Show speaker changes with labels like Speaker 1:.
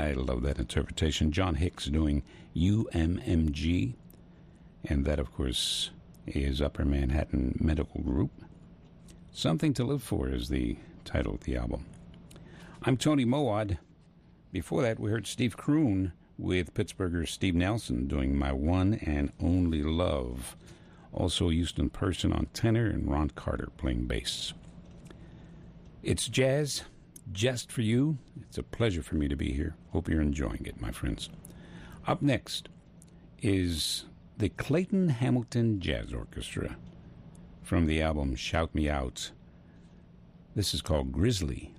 Speaker 1: I love that interpretation. John Hicks doing UMMG. And that, of course, is Upper Manhattan Medical Group. Something to Live For is the title of the album. I'm Tony Moad. Before that, we heard Steve Kroon with Pittsburgher Steve Nelson doing My One and Only Love. Also Houston Person on tenor and Ron Carter playing bass. It's jazz, just for you. It's a pleasure for me to be here. Hope you're enjoying it, my friends. Up next is the Clayton Hamilton Jazz Orchestra from the album Shout Me Out. This is called Grizzly.